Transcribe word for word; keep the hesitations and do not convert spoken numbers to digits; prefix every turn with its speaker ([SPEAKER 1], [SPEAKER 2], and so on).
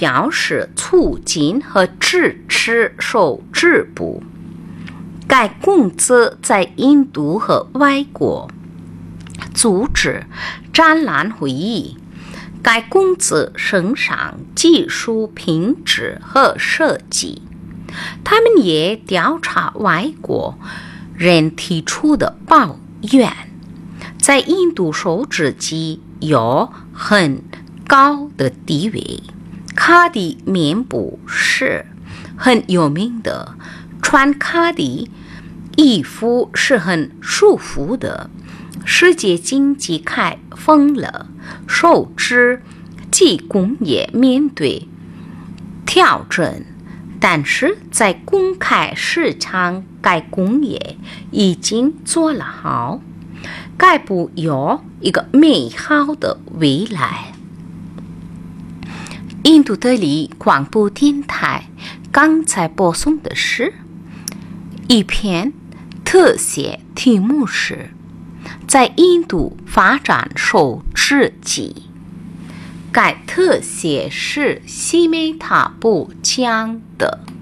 [SPEAKER 1] 表示促进和支持手指部。该公子在印度和外国组织展览会议。该公子身上技术品质和设计。他们也调查外国人提出的抱怨。在印度手指机有很高的地位。卡地面部是很有名的，穿卡地衣服是很舒服的。世界经济开放了，手指机工业面对挑战，但是在公开市场，该工业已经做了好，该部有一个美好的未来。印度德里广播电台刚才播送的是一篇特写，题目是在印度发展手指机。该特写是西美塔布讲的。